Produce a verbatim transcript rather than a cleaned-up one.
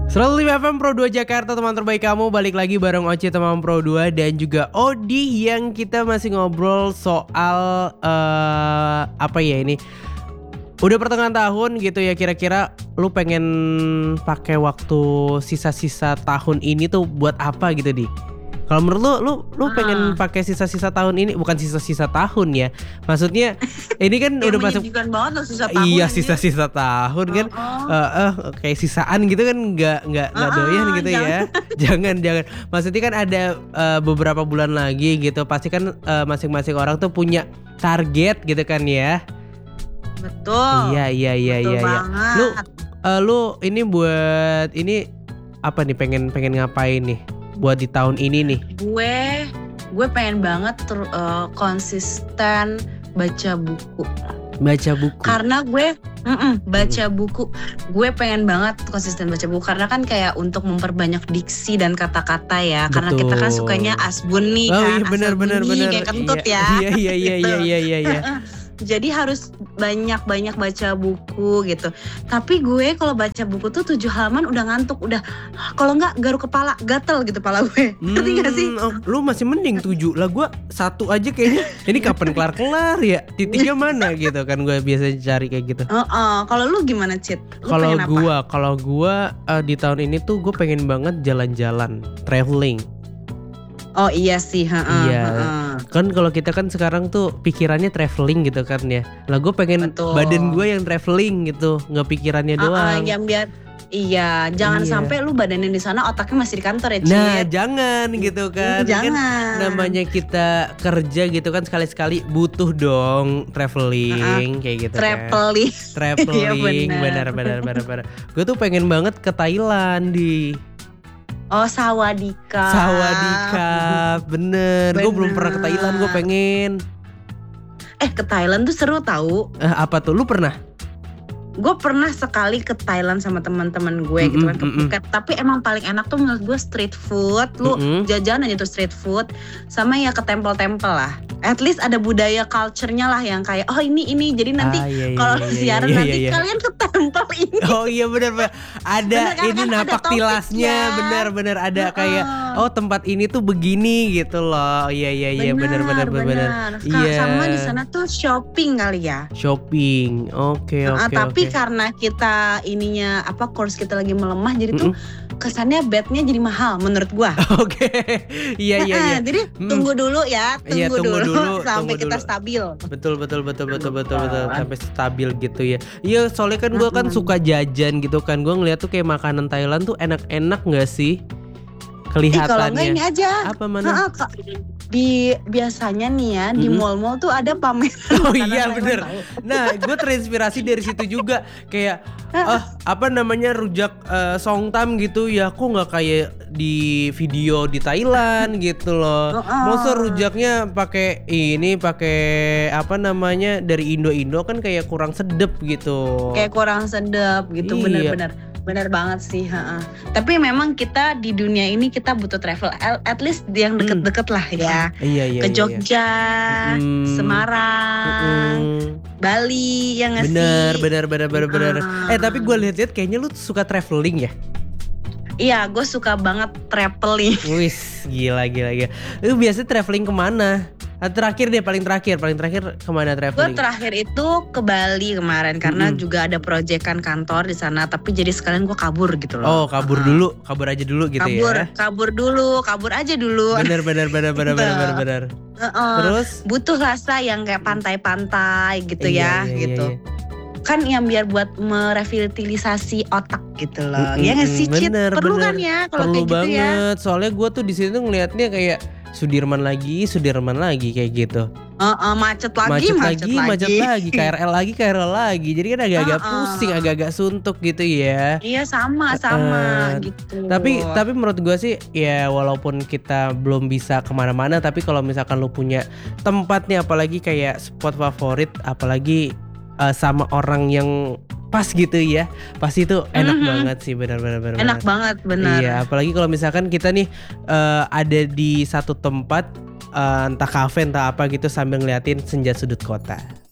seratus lima F M Pro dua Jakarta, teman terbaik kamu. Balik lagi bareng Oce teman Pro dua dan juga Odi, yang kita masih ngobrol soal uh, apa ya ini, udah pertengahan tahun gitu ya. Kira-kira lu pengen pakai waktu sisa-sisa tahun ini tuh buat apa gitu, Di? Kalau menurut lu, lu, lu pengen pakai sisa-sisa tahun ini, bukan sisa-sisa tahun ya. Maksudnya ini kan udah masuk. banget loh sisa tahun. Iya, sisa-sisa tahun kan. Uh-uh. Uh, uh, kayak sisaan gitu kan, nggak nggak nggak Uh-uh, doyan gitu jangan. ya. jangan jangan. Maksudnya kan ada uh, beberapa bulan lagi gitu. Pasti kan uh, masing-masing orang tuh punya target gitu kan ya. Betul. Iya iya iya Betul iya. iya. banget. Lu uh, lu ini buat ini apa nih, pengen pengen ngapain nih buat di tahun ini nih? Gue gue pengen banget ter, uh, konsisten baca buku. Baca buku. Karena gue mm-mm, baca buku. Gue pengen banget konsisten baca buku karena kan kayak untuk memperbanyak diksi dan kata-kata ya. Karena Betul. kita kan sukanya asbun nih Oh kan. iya, benar asal benar bunyi, benar. kayak kentut iya, ya. Iya iya iya Gitu. iya iya iya iya. Jadi harus banyak-banyak baca buku gitu. Tapi gue kalau baca buku tuh tujuh halaman udah ngantuk, udah kalau enggak garuk kepala, gatel gitu kepala gue. Ngerti gak sih? Hmm, oh, lu masih mending tujuh lah, gue satu aja kayaknya. Ini kapan kelar-kelar ya? Titiknya mana gitu kan, gue biasa cari kayak gitu. Oh, oh. Kalau lu gimana, Cit? Lu Kalau pengen apa? gue, kalau gue uh, di tahun ini tuh gue pengen banget jalan-jalan, traveling. Oh iya sih, heeh. Iya. heeh. Kan kalau kita kan sekarang tuh pikirannya traveling gitu kan ya. Lah gue pengen Betul. badan gue yang traveling gitu, nggak pikirannya Uh-uh, doang. yang biar iya, jangan Iya. sampai lu badannya di sana, otaknya masih di kantor ya, Cit. Nah jangan gitu kan. Jangan. Kan namanya kita kerja gitu kan, sekali-sekali butuh dong traveling kayak gitu kan. Traveling. Traveling, Iya, benar benar benar benar. Gue tuh pengen banget ke Thailand, di Oh, Sawadika. Sawadika, bener. Gue belum pernah ke Bener. Thailand, gue pengen. Eh, ke Thailand tuh seru tahu. Eh, apa tuh? Lu pernah? Gue pernah sekali ke Thailand sama teman-teman gue gitu kan, ke Mm-mm, Phuket. Tapi emang paling enak tuh menurut gue street food. Lu Mm-mm. jajan aja tuh street food. Sama ya ke tempel-tempel lah. At least ada budaya culture-nya lah yang kayak oh ini ini. Jadi nanti Ah, iya, iya, kalau iya, iya, siaran iya, nanti iya. kalian ke tempel ini. Oh iya benar benar. Ada Bener kan, ini kan napak ada tilasnya, topiknya. benar benar ada Heeh. kayak oh tempat ini tuh begini gitu loh. Iya iya iya benar benar benar benar. Ka- Iya. Sama di sana tuh shopping kali ya. Shopping. Oke Nah, oke tapi oke. karena kita ininya apa course kita lagi melemah, jadi tuh kesannya bednya jadi mahal menurut gua. Oke. Iya iya iya. Nah, jadi Mm. tunggu dulu ya, tunggu, Iya, tunggu dulu, dulu, sampai tunggu kita dulu. stabil. Betul betul betul betul betul betul Kan. sampai stabil gitu ya. Iya soalnya kan gue kan Mm-mm. suka jajan gitu kan. Gue ngeliat tuh kayak makanan Thailand tuh enak-enak nggak sih? Eh kalau enggak ini Kelihatannya. aja. Apa mana? Ha-ha, Kak. Di biasanya nih ya di Mm-mm. mall-mall tuh ada pameran. Oh makanan iya Thailand bener. tahu. Nah gue terinspirasi dari situ juga. Kayak ah apa namanya rujak uh, songtam gitu ya. Kok nggak kayak di video di Thailand gitu loh. Oh, oh. Masa rujaknya pakai ini pakai apa namanya dari Indo-Indo kan kayak kurang sedep gitu. Kayak kurang sedap gitu, Iya. bener-bener. Bener banget sih, ha-ha. Tapi memang kita di dunia ini kita butuh travel, At- at least yang deket-deket lah ya. Iya iya. Ke iya, Jogja, Mm. Semarang, Mm. Bali, yang nggak Bener, sih? bener, bener, bener, bener. Ah. Eh tapi gue lihat-lihat kayaknya lu suka traveling ya. Iya, gue suka banget traveling. Wis, gila, gila, gila. Lu biasa traveling kemana? Ah, terakhir deh, paling terakhir, paling terakhir kemana Gue traveling? terakhir itu ke Bali kemarin karena Mm-mm. juga ada proyekan kantor di sana. Tapi jadi sekalian gue kabur gitu loh. Oh, kabur Ah. dulu, kabur aja dulu gitu kabur, ya. kabur dulu, kabur aja dulu. Bener, bener, bener, bener, bener, Gitu. bener, bener. Heeh. Terus? Butuh rasa yang kayak pantai-pantai gitu Iya, ya, iya, iya, gitu. iya. Kan yang biar buat merevitalisasi otak gitu loh. Mm-mm, Ya nggak sih, Cit? bener, Perlu bener. kan ya kalau Perlu kayak gitu ya. banget. Soalnya gue tuh di sini tuh ngelihatnya kayak Sudirman lagi, Sudirman lagi kayak gitu. Heeh, macet lagi, macet, macet, lagi, macet lagi, K R L lagi, K R L lagi. Jadi kan agak-agak Uh-uh. pusing, agak-agak suntuk gitu ya. Iya sama, sama Eh, gitu. Tapi tapi menurut gue sih ya walaupun kita belum bisa kemana-mana, tapi kalau misalkan lu punya tempat nih, apalagi kayak spot favorit, apalagi uh, sama orang yang pas gitu ya, pasti itu enak Mhm. banget sih, benar-benar benar. enak banget, benar. Iya, apalagi kalau misalkan kita nih uh, ada di satu tempat, uh, entah kafe entah apa gitu, sambil ngeliatin senja sudut kota.